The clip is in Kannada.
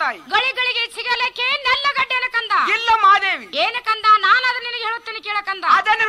ತಾಯಿ. ಗಳಿಗೆ ಸಿಗಲಿಕ್ಕೆ ನೆಲ್ಲಗಡ್ಡೆನ ಕಂದ. ಇಲ್ಲ ಮಾದೇವಿ. ಏನ ಕಂದ? ನಾನು ಅದನ್ನ ನಿನಗೆ ಹೇಳುತ್ತೇನೆ ಕೇಳ ಕಂದ. ಅದನ್ನು